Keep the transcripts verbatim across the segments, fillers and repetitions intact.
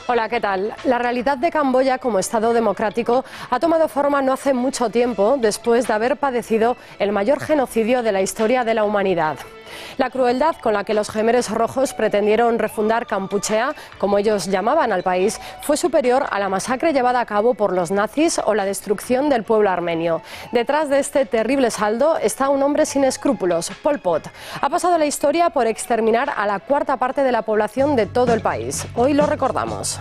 Hola, ¿qué tal? La realidad de Camboya como Estado democrático ha tomado forma no hace mucho tiempo, después de haber padecido el mayor genocidio de la historia de la humanidad. La crueldad con la que los Khmeres rojos pretendieron refundar Kampuchea, como ellos llamaban al país, fue superior a la masacre llevada a cabo por los nazis o la destrucción del pueblo armenio. Detrás de este terrible saldo está un hombre sin escrúpulos, Pol Pot. Ha pasado la historia por exterminar a la cuarta parte de la población de todo el país. Hoy lo recordamos.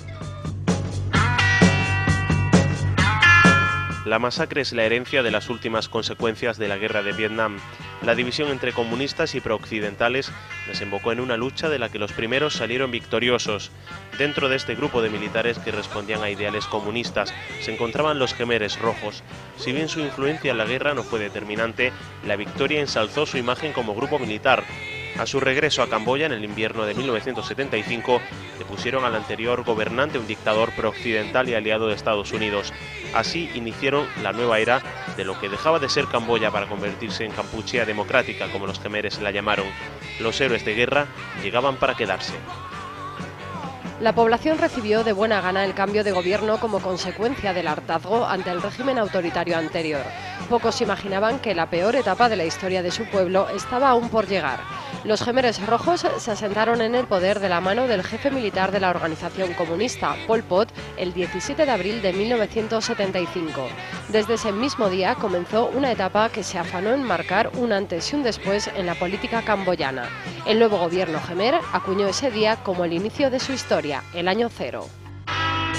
La masacre es la herencia de las últimas consecuencias de la guerra de Vietnam. La división entre comunistas y prooccidentales desembocó en una lucha de la que los primeros salieron victoriosos. Dentro de este grupo de militares que respondían a ideales comunistas se encontraban los Khmeres rojos. Si bien su influencia en la guerra no fue determinante, la victoria ensalzó su imagen como grupo militar. A su regreso a Camboya en el invierno de mil novecientos setenta y cinco, depusieron al anterior gobernante, un dictador prooccidental y aliado de Estados Unidos. Así iniciaron la nueva era de lo que dejaba de ser Camboya para convertirse en Kampuchea democrática, como los Khmeres la llamaron. Los héroes de guerra llegaban para quedarse. La población recibió de buena gana el cambio de gobierno como consecuencia del hartazgo ante el régimen autoritario anterior. Pocos imaginaban que la peor etapa de la historia de su pueblo estaba aún por llegar. Los Khmeres rojos se asentaron en el poder de la mano del jefe militar de la organización comunista, Pol Pot, el diecisiete de abril de mil novecientos setenta y cinco. Desde ese mismo día comenzó una etapa que se afanó en marcar un antes y un después en la política camboyana. El nuevo gobierno Khmer acuñó ese día como el inicio de su historia, el año cero.